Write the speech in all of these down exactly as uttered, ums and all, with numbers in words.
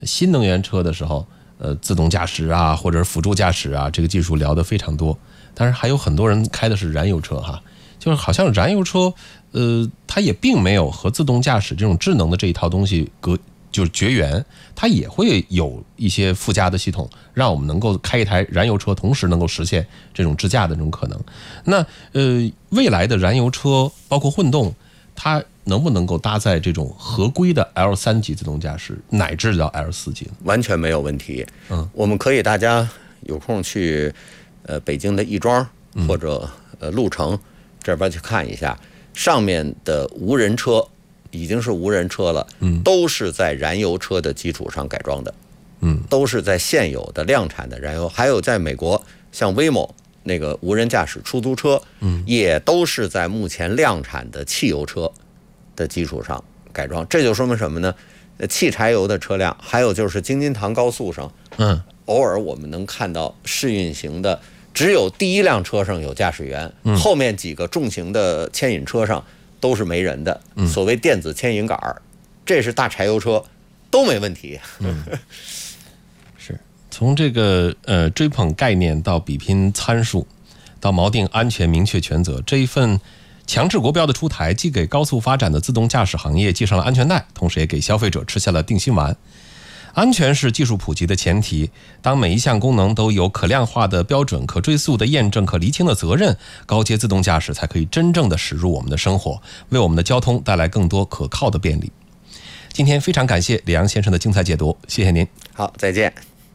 新能源车的时候，呃，自动驾驶啊，或者是辅助驾驶啊，这个技术聊得非常多。但是还有很多人开的是燃油车哈，就是好像燃油车，呃，它也并没有和自动驾驶这种智能的这一套东西隔。就是绝缘，它也会有一些附加的系统，让我们能够开一台燃油车，同时能够实现这种自驾的这种可能。那呃，未来的燃油车包括混动，它能不能够搭载这种合规的 L 三 级自动驾驶，乃至到 L 四 级？ 完全没有问题。 嗯， 我们可以大家有空去呃北京的亦庄或者呃鹿城这边去看一下，上面的无人车。已经是无人车了，嗯，都是在燃油车的基础上改装的，嗯，都是在现有的量产的燃油，还有在美国像 Waymo 那个无人驾驶出租车，嗯，也都是在目前量产的汽油车的基础上改装。这就说明什么呢？汽柴油的车辆，还有就是京津塘高速上，嗯，偶尔我们能看到试运行的，只有第一辆车上有驾驶员，嗯，后面几个重型的牵引车上。都是没人的，所谓电子牵引杆，这是大柴油车，都没问题。 嗯，是从这个呃追捧概念到比拼参数，到锚定安全明确权责，这一份强制国标的出台，既给高速发展的自动驾驶行业系上了安全带，同时也给消费者吃下了定心丸。安全是技术普及的前提，当每一项功能都有可量化的标准、可追溯的验证、可厘清的责任，高阶自动驾驶才可以真正的驶入我们的生活，为我们的交通带来更多可靠的便利。今天非常感谢李阳先生的精彩解读，谢谢您。 好，再见。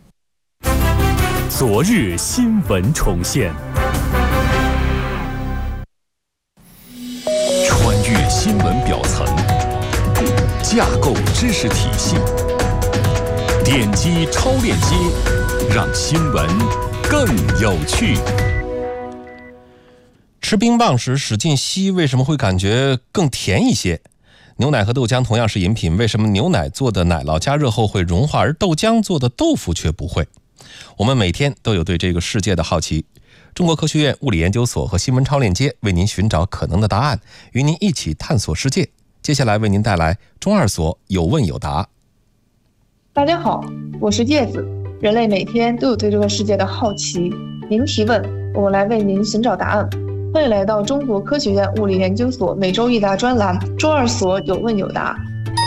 昨日新闻重现，穿越新闻表层，架构知识体系。点击超链接，让新闻更有趣。 吃冰棒时使劲吸，为什么会感觉更甜一些？牛奶和豆浆同样是饮品，为什么牛奶做的奶酪加热后会融化，而豆浆做的豆腐却不会？我们每天都有对这个世界的好奇。中国科学院物理研究所和新闻超链接为您寻找可能的答案，与您一起探索世界。接下来为您带来中二所有问有答。 大家好，我是叶子。人类每天都有对这个世界的好奇，您提问，我们来为您寻找答案。欢迎来到中国科学院物理研究所每周一答专栏，中二所有问有答。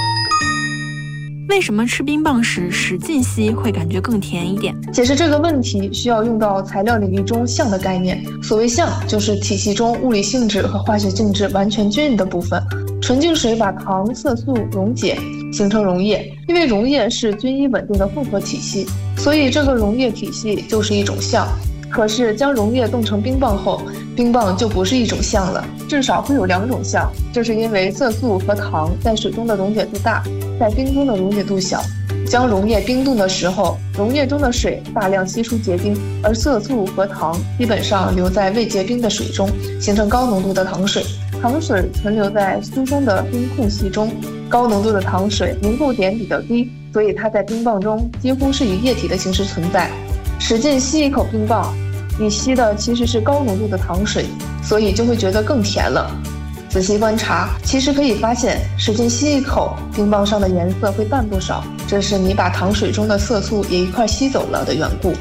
为什么吃冰棒时使劲吸会感觉更甜一点？ 解释这个问题需要用到材料领域中相的概念。所谓相，就是体系中物理性质和化学性质完全均匀的部分。纯净水把糖、色素溶解，形成溶液。因为溶液是均一稳定的复合体系，所以这个溶液体系就是一种相。可是将溶液冻成冰棒后，冰棒就不是一种相了，至少会有两种相。这是因为色素和糖在水中的溶解度大，在冰中的溶解度小。将溶液冰冻的时候，溶液中的水大量析出结冰，而色素和糖基本上留在未结冰的水中，形成高浓度的糖水。糖水存留在疏松的冰空隙中，高浓度的糖水凝固点比较低，所以它在冰棒中几乎是以液体的形式存在。使劲吸一口冰棒，你吸的其实是高浓度的糖水，所以就会觉得更甜了。仔细观察，其实可以发现，使劲吸一口，冰棒上的颜色会淡不少，这是你把糖水中的色素也一块吸走了的缘故。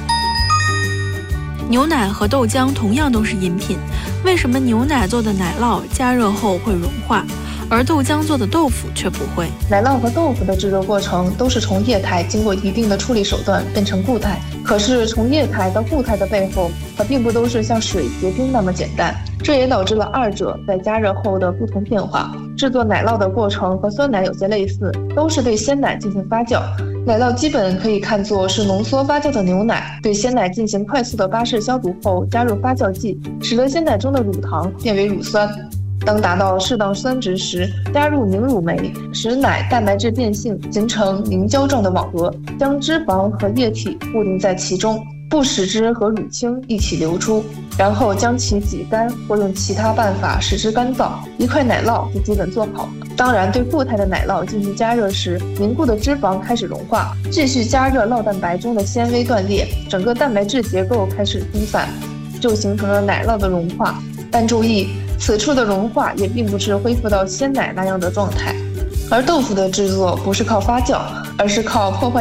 牛奶和豆浆同样都是饮品，为什么牛奶做的奶酪加热后会融化，而豆浆做的豆腐却不会？ 奶酪和豆腐的制作过程都是从液态经过一定的处理手段变成固态，可是从液态到固态的背后，它并不都是像水结冰那么简单，这也导致了二者在加热后的不同变化。制作奶酪的过程和酸奶有些类似，都是对鲜奶进行发酵。奶酪基本可以看作是浓缩发酵的牛奶，对鲜奶进行快速的巴氏消毒后，加入发酵剂，使得鲜奶中的乳糖变为乳酸。当达到适当酸值时，加入凝乳酶，使奶蛋白质变性，形成凝胶状的网格，将脂肪和液体固定在其中，不使之和乳清一起流出，然后将其挤干或用其他办法使之干燥，一块奶酪就基本做好了。当然，对固态的奶酪进行加热时，凝固的脂肪开始融化，继续加热酪蛋白中的纤维断裂，整个蛋白质结构开始分散，就形成了奶酪的融化。但注意，此处的融化也并不是恢复到鲜奶那样的状态。 而豆腐的制作不是靠发酵，而是靠破坏